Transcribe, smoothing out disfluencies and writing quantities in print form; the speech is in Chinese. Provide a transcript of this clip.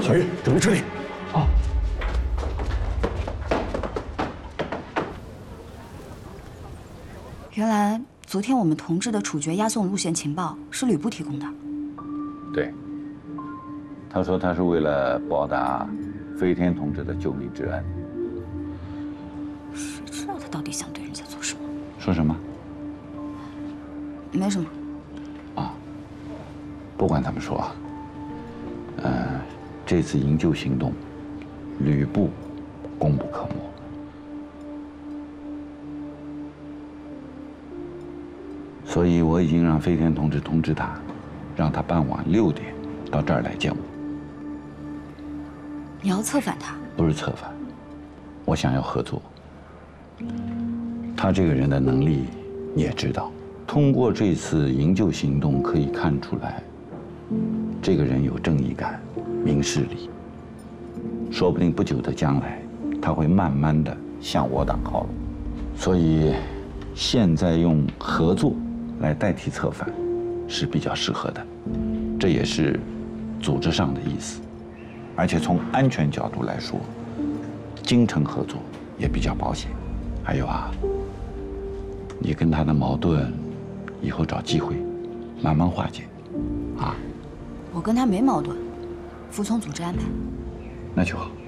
小云，准备撤离。 好。 原来昨天我们同志的处决押送路线情报是吕布提供的。 对。他说他是为了报答飞天同志的救命之恩。 谁知道他到底想对人家做什么？ 说什么？ 没什么。 啊，不管他们说，这次营救行动，吕布功不可没。所以我已经让飞天同志通知他，让他傍晚6点到这儿来见我。 你要策反他？ 不是策反，我想要合作。他这个人的能力你也知道，通过这次营救行动可以看出来，这个人有正义感、明事理。说不定不久的将来，他会慢慢的向我党靠拢。所以，现在用合作来代替策反，是比较适合的。这也是组织上的意思。而且从安全角度来说，京城合作也比较保险。还有啊，你跟他的矛盾，以后找机会慢慢化解，啊。 我跟他没矛盾，服从组织安排。 那就好。